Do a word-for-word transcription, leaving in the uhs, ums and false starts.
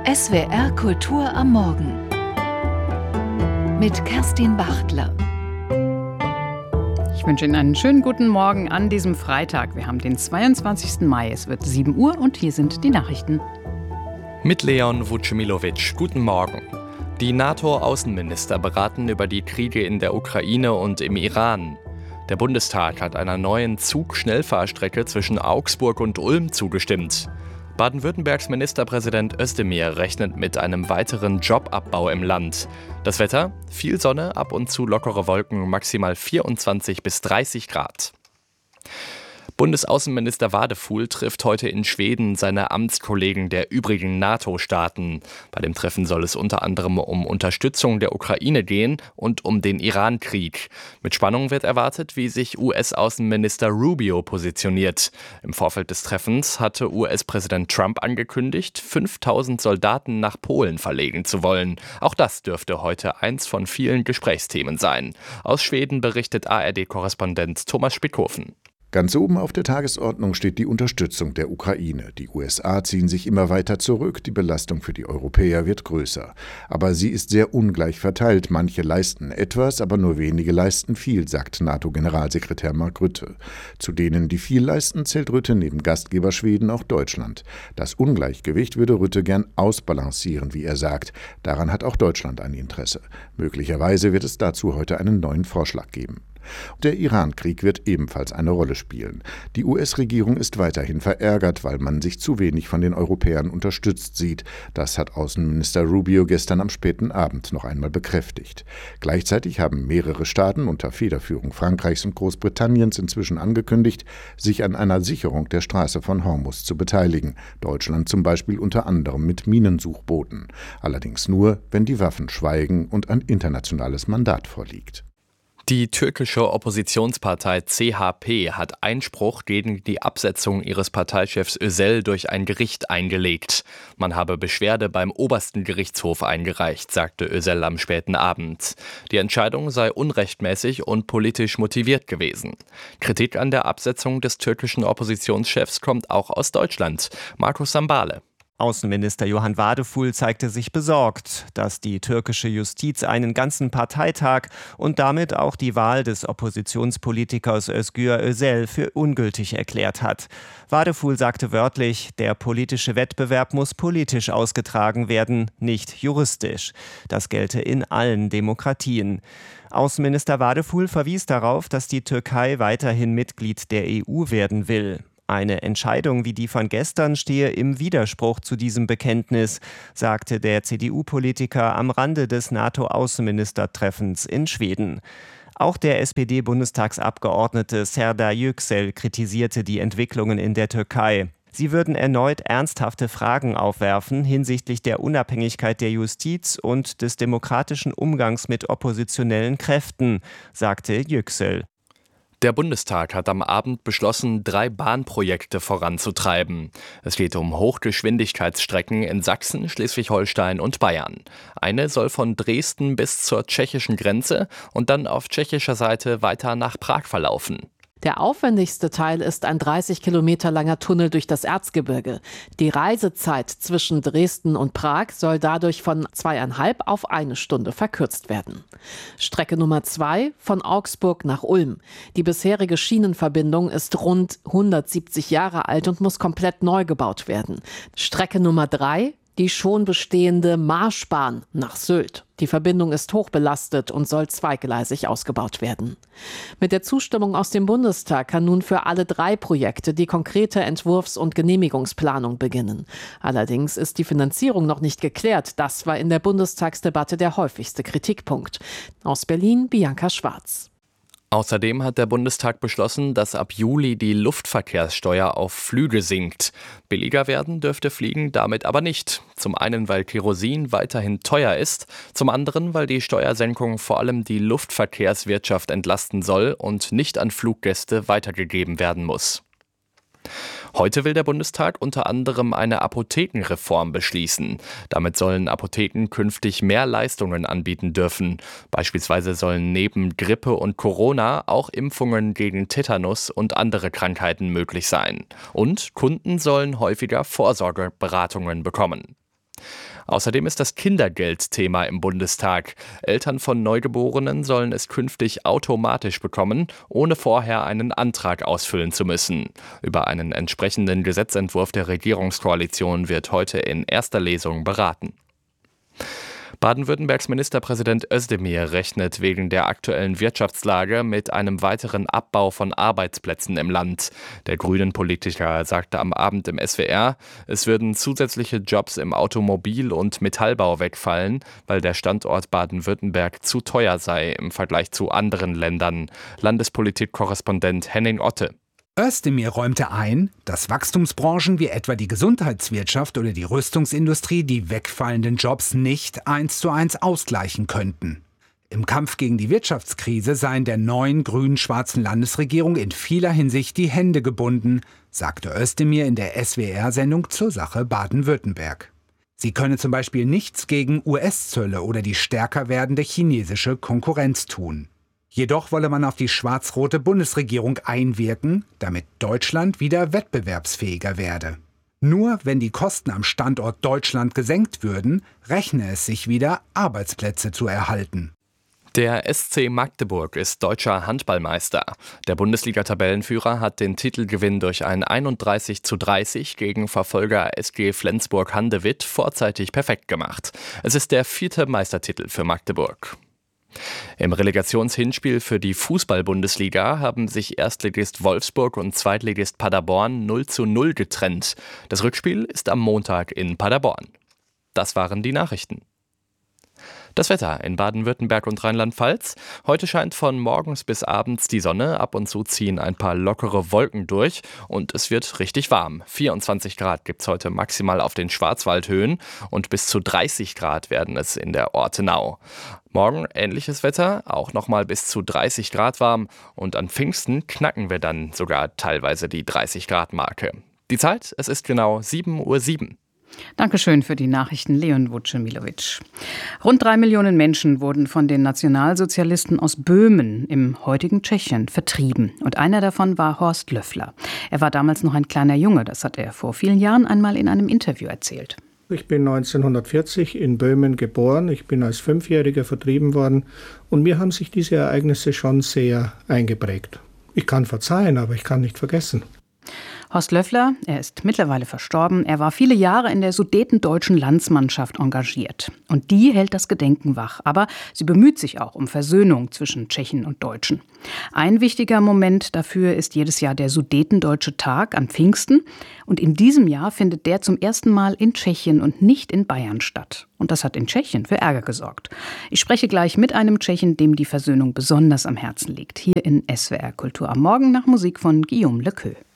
S W R Kultur am Morgen mit Kerstin Bachtler. Ich wünsche Ihnen einen schönen guten Morgen an diesem Freitag. Wir haben den zweiundzwanzigsten Mai. Es wird sieben Uhr und hier sind die Nachrichten. Mit Leon Vucemilovic. Guten Morgen. Die NATO-Außenminister beraten über die Kriege in der Ukraine und im Iran. Der Bundestag hat einer neuen Zug-Schnellfahrstrecke zwischen Augsburg und Ulm zugestimmt. Baden-Württembergs Ministerpräsident Özdemir rechnet mit einem weiteren Jobabbau im Land. Das Wetter? Viel Sonne, ab und zu lockere Wolken, maximal vierundzwanzig bis dreißig Grad. Bundesaußenminister Wadefuhl trifft heute in Schweden seine Amtskollegen der übrigen NATO-Staaten. Bei dem Treffen soll es unter anderem um Unterstützung der Ukraine gehen und um den Iran-Krieg. Mit Spannung wird erwartet, wie sich U S-Außenminister Rubio positioniert. Im Vorfeld des Treffens hatte U S-Präsident Trump angekündigt, fünftausend Soldaten nach Polen verlegen zu wollen. Auch das dürfte heute eins von vielen Gesprächsthemen sein. Aus Schweden berichtet A R D-Korrespondent Thomas Spickhofen. Ganz oben auf der Tagesordnung steht die Unterstützung der Ukraine. Die U S A ziehen sich immer weiter zurück, die Belastung für die Europäer wird größer. Aber sie ist sehr ungleich verteilt. Manche leisten etwas, aber nur wenige leisten viel, sagt NATO-Generalsekretär Mark Rutte. Zu denen, die viel leisten, zählt Rutte neben Gastgeber Schweden auch Deutschland. Das Ungleichgewicht würde Rutte gern ausbalancieren, wie er sagt. Daran hat auch Deutschland ein Interesse. Möglicherweise wird es dazu heute einen neuen Vorschlag geben. Der Iran-Krieg wird ebenfalls eine Rolle spielen. Die U S-Regierung ist weiterhin verärgert, weil man sich zu wenig von den Europäern unterstützt sieht. Das hat Außenminister Rubio gestern am späten Abend noch einmal bekräftigt. Gleichzeitig haben mehrere Staaten unter Federführung Frankreichs und Großbritanniens inzwischen angekündigt, sich an einer Sicherung der Straße von Hormuz zu beteiligen. Deutschland zum Beispiel unter anderem mit Minensuchbooten. Allerdings nur, wenn die Waffen schweigen und ein internationales Mandat vorliegt. Die türkische Oppositionspartei C H P hat Einspruch gegen die Absetzung ihres Parteichefs Özel durch ein Gericht eingelegt. Man habe Beschwerde beim obersten Gerichtshof eingereicht, sagte Özel am späten Abend. Die Entscheidung sei unrechtmäßig und politisch motiviert gewesen. Kritik an der Absetzung des türkischen Oppositionschefs kommt auch aus Deutschland. Markus Sambale. Außenminister Johann Wadefuhl zeigte sich besorgt, dass die türkische Justiz einen ganzen Parteitag und damit auch die Wahl des Oppositionspolitikers Özgür Özel für ungültig erklärt hat. Wadefuhl sagte wörtlich, der politische Wettbewerb muss politisch ausgetragen werden, nicht juristisch. Das gelte in allen Demokratien. Außenminister Wadefuhl verwies darauf, dass die Türkei weiterhin Mitglied der E U werden will. Eine Entscheidung wie die von gestern stehe im Widerspruch zu diesem Bekenntnis, sagte der C D U-Politiker am Rande des NATO-Außenministertreffens in Schweden. Auch der S P D-Bundestagsabgeordnete Serdar Yüksel kritisierte die Entwicklungen in der Türkei. Sie würden erneut ernsthafte Fragen aufwerfen hinsichtlich der Unabhängigkeit der Justiz und des demokratischen Umgangs mit oppositionellen Kräften, sagte Yüksel. Der Bundestag hat am Abend beschlossen, drei Bahnprojekte voranzutreiben. Es geht um Hochgeschwindigkeitsstrecken in Sachsen, Schleswig-Holstein und Bayern. Eine soll von Dresden bis zur tschechischen Grenze und dann auf tschechischer Seite weiter nach Prag verlaufen. Der aufwendigste Teil ist ein dreißig Kilometer langer Tunnel durch das Erzgebirge. Die Reisezeit zwischen Dresden und Prag soll dadurch von zweieinhalb auf eine Stunde verkürzt werden. Strecke Nummer zwei von Augsburg nach Ulm. Die bisherige Schienenverbindung ist rund hundertsiebzig Jahre alt und muss komplett neu gebaut werden. Strecke Nummer drei, die schon bestehende Marschbahn nach Sylt. Die Verbindung ist hochbelastet und soll zweigleisig ausgebaut werden. Mit der Zustimmung aus dem Bundestag kann nun für alle drei Projekte die konkrete Entwurfs- und Genehmigungsplanung beginnen. Allerdings ist die Finanzierung noch nicht geklärt. Das war in der Bundestagsdebatte der häufigste Kritikpunkt. Aus Berlin Bianca Schwarz. Außerdem hat der Bundestag beschlossen, dass ab Juli die Luftverkehrssteuer auf Flüge sinkt. Billiger werden dürfte Fliegen damit aber nicht. Zum einen, weil Kerosin weiterhin teuer ist, zum anderen, weil die Steuersenkung vor allem die Luftverkehrswirtschaft entlasten soll und nicht an Fluggäste weitergegeben werden muss. Heute will der Bundestag unter anderem eine Apothekenreform beschließen. Damit sollen Apotheken künftig mehr Leistungen anbieten dürfen. Beispielsweise sollen neben Grippe und Corona auch Impfungen gegen Tetanus und andere Krankheiten möglich sein. Und Kunden sollen häufiger Vorsorgeberatungen bekommen. Außerdem ist das Kindergeld Thema im Bundestag. Eltern von Neugeborenen sollen es künftig automatisch bekommen, ohne vorher einen Antrag ausfüllen zu müssen. Über einen entsprechenden Gesetzentwurf der Regierungskoalition wird heute in erster Lesung beraten. Baden-Württembergs Ministerpräsident Özdemir rechnet wegen der aktuellen Wirtschaftslage mit einem weiteren Abbau von Arbeitsplätzen im Land. Der Grünen-Politiker sagte am Abend im S W R, es würden zusätzliche Jobs im Automobil- und Metallbau wegfallen, weil der Standort Baden-Württemberg zu teuer sei im Vergleich zu anderen Ländern. Landespolitik-Korrespondent Henning Otte. Özdemir räumte ein, dass Wachstumsbranchen wie etwa die Gesundheitswirtschaft oder die Rüstungsindustrie die wegfallenden Jobs nicht eins zu eins ausgleichen könnten. Im Kampf gegen die Wirtschaftskrise seien der neuen grün-schwarzen Landesregierung in vieler Hinsicht die Hände gebunden, sagte Özdemir in der S W R-Sendung zur Sache Baden-Württemberg. Sie könne zum Beispiel nichts gegen U S-Zölle oder die stärker werdende chinesische Konkurrenz tun. Jedoch wolle man auf die schwarz-rote Bundesregierung einwirken, damit Deutschland wieder wettbewerbsfähiger werde. Nur wenn die Kosten am Standort Deutschland gesenkt würden, rechne es sich wieder, Arbeitsplätze zu erhalten. Der S C Magdeburg ist deutscher Handballmeister. Der Bundesliga-Tabellenführer hat den Titelgewinn durch ein einunddreißig zu dreißig gegen Verfolger S G Flensburg-Handewitt vorzeitig perfekt gemacht. Es ist der vierte Meistertitel für Magdeburg. Im Relegationshinspiel für die Fußball-Bundesliga haben sich Erstligist Wolfsburg und Zweitligist Paderborn null zu null getrennt. Das Rückspiel ist am Montag in Paderborn. Das waren die Nachrichten. Das Wetter in Baden-Württemberg und Rheinland-Pfalz. Heute scheint von morgens bis abends die Sonne. Ab und zu ziehen ein paar lockere Wolken durch und es wird richtig warm. vierundzwanzig Grad gibt es heute maximal auf den Schwarzwaldhöhen und bis zu dreißig Grad werden es in der Ortenau. Morgen ähnliches Wetter, auch nochmal bis zu dreißig Grad warm und an Pfingsten knacken wir dann sogar teilweise die dreißig Grad Marke. Die Zeit, es ist genau sieben Uhr sieben. Dankeschön für die Nachrichten, Leon Vucemilovic. Rund drei Millionen Menschen wurden von den Nationalsozialisten aus Böhmen im heutigen Tschechien vertrieben. Und einer davon war Horst Löffler. Er war damals noch ein kleiner Junge, das hat er vor vielen Jahren einmal in einem Interview erzählt. Ich bin neunzehnhundertvierzig in Böhmen geboren. Ich bin als Fünfjähriger vertrieben worden. Und mir haben sich diese Ereignisse schon sehr eingeprägt. Ich kann verzeihen, aber ich kann nicht vergessen. Horst Löffler, er ist mittlerweile verstorben. Er war viele Jahre in der sudetendeutschen Landsmannschaft engagiert. Und die hält das Gedenken wach. Aber sie bemüht sich auch um Versöhnung zwischen Tschechen und Deutschen. Ein wichtiger Moment dafür ist jedes Jahr der Sudetendeutsche Tag an Pfingsten. Und in diesem Jahr findet der zum ersten Mal in Tschechien und nicht in Bayern statt. Und das hat in Tschechien für Ärger gesorgt. Ich spreche gleich mit einem Tschechen, dem die Versöhnung besonders am Herzen liegt. Hier in S W R Kultur am Morgen nach Musik von Guillaume Lequeux.